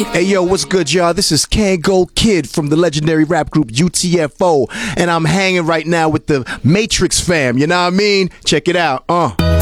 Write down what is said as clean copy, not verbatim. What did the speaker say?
Hey yo, what's good, y'all? This is Kango Kid from the legendary rap group UTFO, and I'm hanging right now with the Matrix fam. You know what I mean? Check it out.